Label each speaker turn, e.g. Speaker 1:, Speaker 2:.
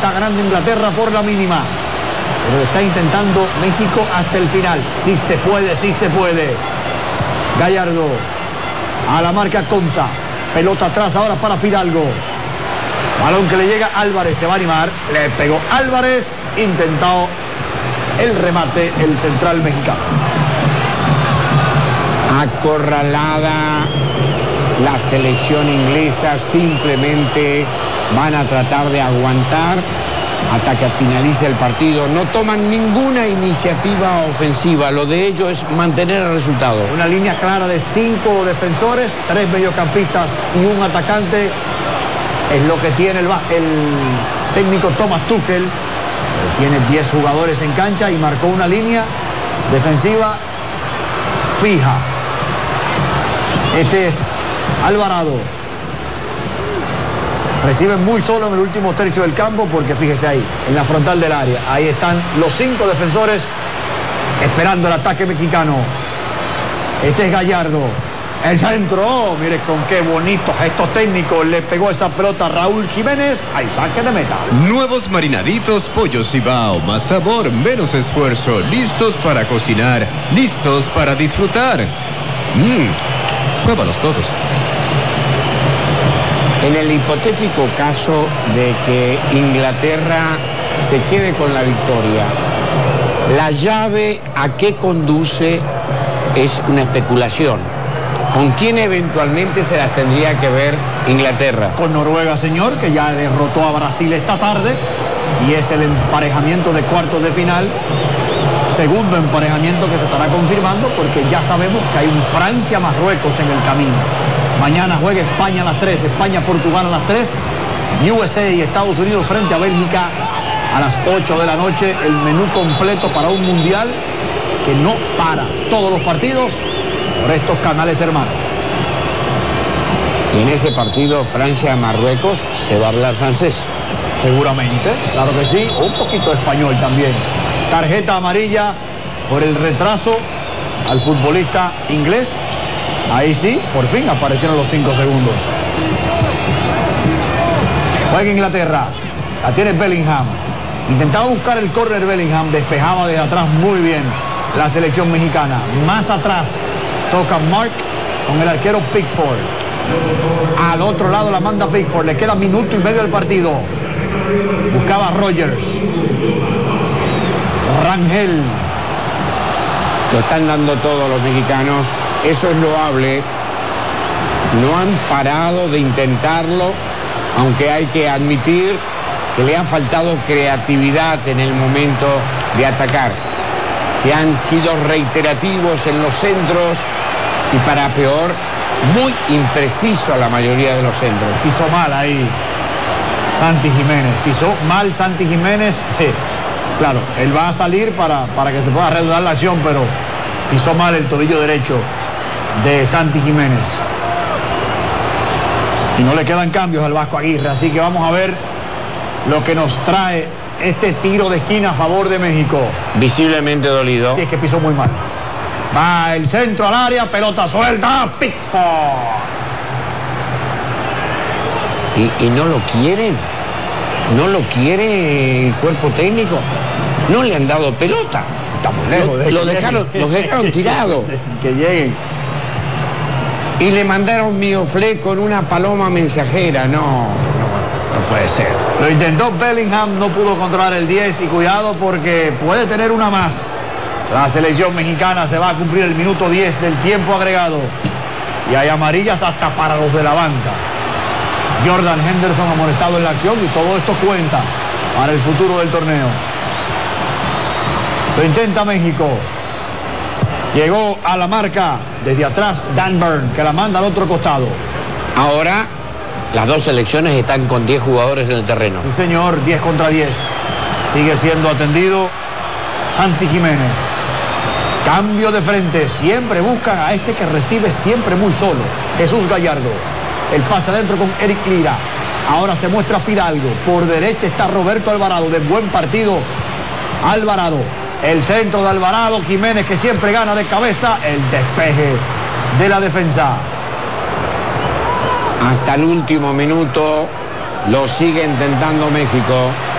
Speaker 1: está ganando Inglaterra por la mínima. Pero está intentando México hasta el final. Sí se puede, sí se puede. Gallardo a la marca Conza. Pelota atrás ahora para Fidalgo. Balón que le llega a Álvarez, se va a animar. Le pegó Álvarez. Intentado el remate el central mexicano.
Speaker 2: Acorralada la selección inglesa, simplemente van a tratar de aguantar hasta que finalice el partido. No toman ninguna iniciativa ofensiva, lo de ellos es mantener el resultado.
Speaker 1: Una línea clara de 5 defensores, 3 mediocampistas y un atacante. Es lo que tiene el técnico Thomas Tuchel. Tiene 10 jugadores en cancha y marcó una línea defensiva fija. Este es Alvarado. Recibe muy solo en el último tercio del campo porque fíjese ahí, en la frontal del área. Ahí están los 5 defensores esperando el ataque mexicano. Este es Gallardo. El centro, oh, mire con qué bonito gesto técnico le pegó esa pelota a Raúl Jiménez. Hay saque de meta.
Speaker 3: Nuevos marinaditos Pollo Cibao, más sabor, menos esfuerzo, listos para cocinar, listos para disfrutar. Pruébalos todos.
Speaker 2: En el hipotético caso de que Inglaterra se quede con la victoria, la llave a qué conduce es una especulación. ¿Con quién eventualmente se las tendría que ver Inglaterra?
Speaker 1: Con Noruega, señor, que ya derrotó a Brasil esta tarde y es el emparejamiento de cuartos de final. Segundo emparejamiento que se estará confirmando porque ya sabemos que hay un Francia-Marruecos en el camino. Mañana juega España a las 3, España-Portugal a las 3, USA y Estados Unidos frente a Bélgica a las 8 de la noche. El menú completo para un mundial que no para. Todos los partidos por estos canales hermanos.
Speaker 2: Y en ese partido Francia-Marruecos se va a hablar francés.
Speaker 1: Seguramente, claro que sí, un poquito de español también. Tarjeta amarilla por el retraso al futbolista inglés. Ahí sí, por fin aparecieron los 5 segundos. Juega Inglaterra. La tiene Bellingham. Intentaba buscar el córner Bellingham. Despejaba desde atrás muy bien la selección mexicana. Más atrás toca Mark con el arquero Pickford. Al otro lado la manda Pickford. Le queda minuto y medio del partido. Buscaba Rogers. Rangel.
Speaker 2: Lo están dando todos los mexicanos. Eso es loable. No han parado de intentarlo, aunque hay que admitir que le ha faltado creatividad en el momento de atacar. Se han sido reiterativos en los centros y para peor, muy impreciso a la mayoría de los centros.
Speaker 1: Pisó mal ahí Santi Jiménez. Pisó mal Santi Jiménez. Claro, él va a salir para que se pueda reanudar la acción, pero pisó mal el tobillo derecho de Santi Jiménez. Y no le quedan cambios al Vasco Aguirre, así que vamos a ver lo que nos trae este tiro de esquina a favor de México.
Speaker 2: Visiblemente dolido.
Speaker 1: Sí, es que pisó muy mal. Va el centro al área, pelota suelta, Pickford.
Speaker 2: ¿Y no lo quieren? ¿No lo quiere el cuerpo técnico? No le han dado pelota.
Speaker 1: Estamos lejos de
Speaker 2: Los dejaron tirado.
Speaker 1: Que lleguen.
Speaker 2: Y le mandaron Mioflé con una paloma mensajera. No puede ser.
Speaker 1: Lo intentó Bellingham, no pudo controlar el 10 y cuidado porque puede tener una más. La selección mexicana se va a cumplir el minuto 10 del tiempo agregado. Y hay amarillas hasta para los de la banca. Jordan Henderson amonestado en la acción y todo esto cuenta para el futuro del torneo. Lo intenta México. Llegó a la marca desde atrás Dan Burn, que la manda al otro costado.
Speaker 2: Ahora las dos selecciones están con 10 jugadores en el terreno.
Speaker 1: Sí, señor, 10 contra 10. Sigue siendo atendido Santi Jiménez. Cambio de frente. Siempre buscan a este que recibe siempre muy solo. Jesús Gallardo. El pase adentro con Eric Lira. Ahora se muestra Fidalgo. Por derecha está Roberto Alvarado. De buen partido Alvarado. El centro de Alvarado. Jiménez que siempre gana de cabeza. El despeje de la defensa.
Speaker 2: Hasta el último minuto lo sigue intentando México.